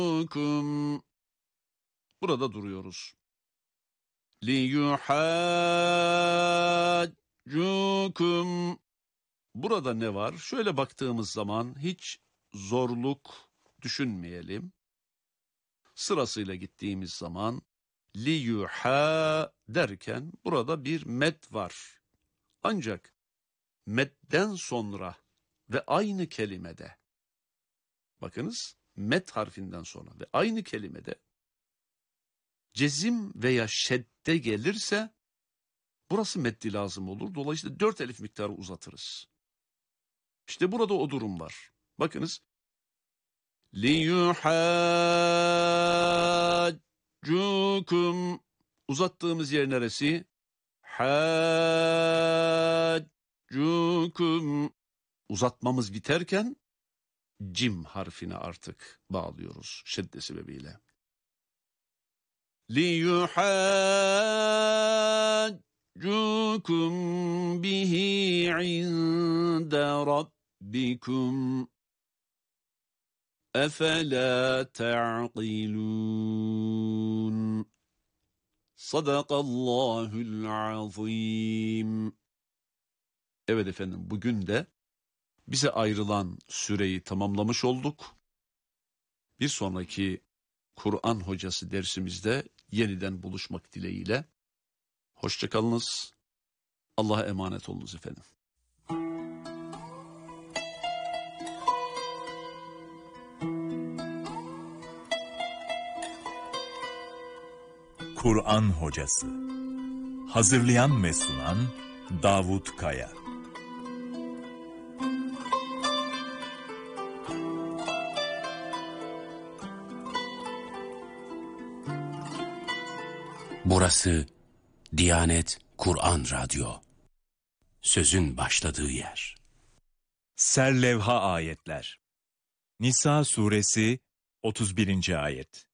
Burada duruyoruz. لِيُحَاجُّكُمْ. Burada ne var? Şöyle baktığımız zaman hiç zorluk düşünmeyelim. Sırasıyla gittiğimiz zaman liyuha derken burada bir met var. Ancak metten sonra ve aynı kelimede, bakınız met harfinden sonra ve aynı kelimede cezim veya şedde gelirse burası meddi lazım olur. Dolayısıyla 4 elif miktarı uzatırız. İşte burada o durum var. Bakınız. لِيُحَاجُّكُمْ. Uzattığımız yer neresi? حَاجُّكُمْ. Uzatmamız biterken cim harfine artık bağlıyoruz şedde sebebiyle. لِيُحَاجُّكُمْ بِهِ عِنْدَ رَبِّكُمْ اَفَلَا تَعْقِلُونَ. Sadakallahul azim. Evet efendim, bugün de bize ayrılan süreyi tamamlamış olduk. Bir sonraki Kur'an hocası dersimizde yeniden buluşmak dileğiyle. Hoşça kalınız. Allah'a emanet olunuz efendim. Kur'an hocası. Hazırlayan ve sunan Davut Kaya. Burası Diyanet Kur'an Radyo. Sözün başladığı yer. Serlevha ayetler. Nisa suresi 31. ayet.